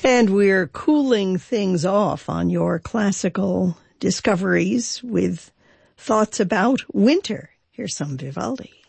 And we're cooling things off on your classical discoveries with thoughts about winter. Here's some Vivaldi.